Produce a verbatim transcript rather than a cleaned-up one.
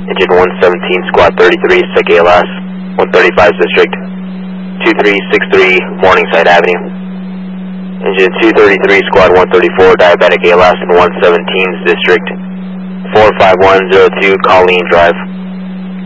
Engine one seventeen, squad thirty-three, sick A L S, one thirty-five District, two three six three, Morningside Avenue. Engine two thirty-three, squad one thirty-four, diabetic A L S in one seventeen's District, four five one zero two, Colleen Drive.